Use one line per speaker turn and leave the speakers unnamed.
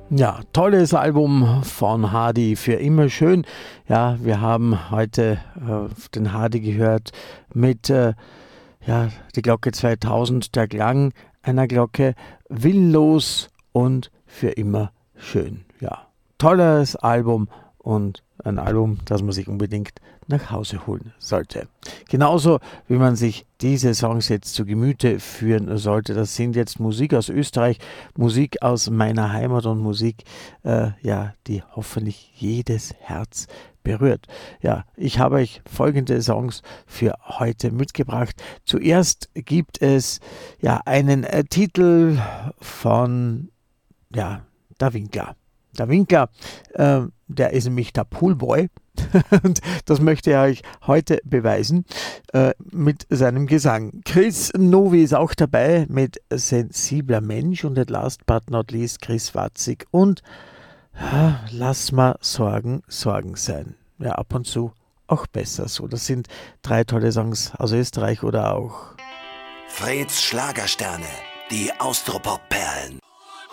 Ja, tolles Album von Hardy, für immer schön. Ja, wir haben heute den Hardy gehört mit die Glocke 2000, der Klang einer Glocke, willenlos und für immer schön. Ja, tolles Album und ein Album, das man sich unbedingt nach Hause holen sollte. Genauso wie man sich diese Songs jetzt zu Gemüte führen sollte. Das sind jetzt Musik aus Österreich, Musik aus meiner Heimat und Musik, die hoffentlich jedes Herz berührt. Ja, ich habe euch folgende Songs für heute mitgebracht. Zuerst gibt es einen Titel von der Winkler. Der Winkler, der ist nämlich der Poolboy und das möchte er euch heute beweisen mit seinem Gesang. Chris Novi ist auch dabei mit Sensibler Mensch und last but not least Chris Watzig und Lass mal Sorgen sein. Ja, ab und zu auch besser so. Das sind 3 tolle Songs aus Österreich oder auch
Freds Schlagersterne, die Austropop-Perlen.